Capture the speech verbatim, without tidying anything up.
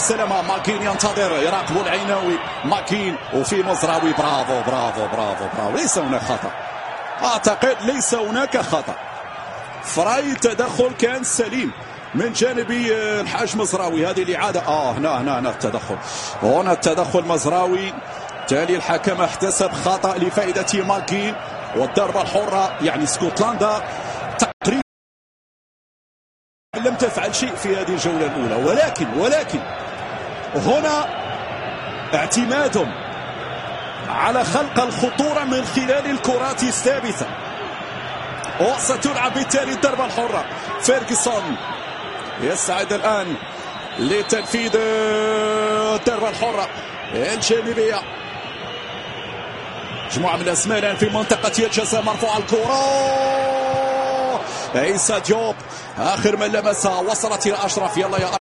السلامة. ماكين ينتظر، يراقب العيناوي. ماكين وفي مزراوي. برافو برافو برافو برافو. ليس هناك خطأ، أعتقد ليس هناك خطأ. فراي تدخل كان سليم من جانب الحاج مزراوي. هذه الإعادة اه هنا هنا هنا التدخل، هنا التدخل مزراوي. تالي الحكم احتسب خطأ لفائدة ماكين. والضربة الحرة يعني اسكتلندا تقريبا لم تفعل شيء في هذه الجولة الأولى، ولكن ولكن هنا اعتمادهم على خلق الخطورة من خلال الكرات الثابتة. وستلعب بالتالي الضربة الحرة. فيرغسون يستعد الآن لتنفيذ الضربة الحرة الجانبية. مجموعة من الأسماء الآن في منطقة الجزاء. مرفوع الكرة، عيسى ديوب آخر من لمسها، وصلت إلى أشرف. يلا يا